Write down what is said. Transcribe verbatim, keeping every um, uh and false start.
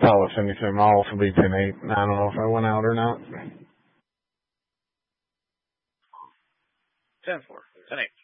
I'll send you some. I'll also be ten eight. I don't know if I went out or not. ten four. ten eight.